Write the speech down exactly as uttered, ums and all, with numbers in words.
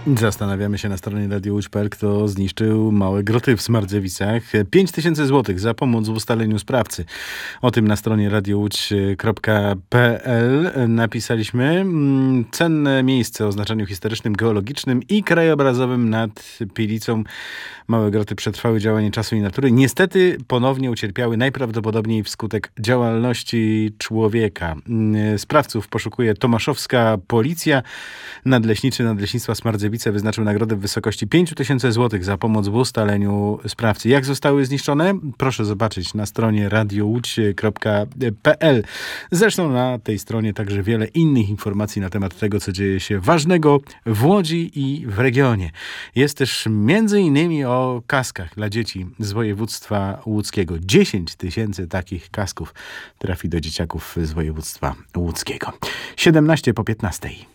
Zastanawiamy się na stronie radio łódź kropka p l, kto zniszczył małe groty w Smardzewicach. pięć tysięcy złotych za pomoc w ustaleniu sprawcy. O tym na stronie radio łódź kropka p l napisaliśmy. Cenne miejsce o znaczeniu historycznym, geologicznym i krajobrazowym nad Pilicą. Małe groty przetrwały działanie czasu i natury. Niestety ponownie ucierpiały najprawdopodobniej wskutek działalności człowieka. Sprawców poszukuje tomaszowska policja. Nadleśniczy Nadleśnictwa Smardzewice wyznaczył nagrodę w wysokości pięć tysięcy złotych za pomoc w ustaleniu sprawcy. Jak zostały zniszczone? Proszę zobaczyć na stronie radio łódź kropka p l. Zresztą na tej stronie także wiele innych informacji na temat tego, co dzieje się ważnego w Łodzi i w regionie. Jest też między innymi o kaskach dla dzieci z województwa łódzkiego. dziesięć tysięcy takich kasków trafi do dzieciaków z województwa łódzkiego. siedemnaście po piętnastej.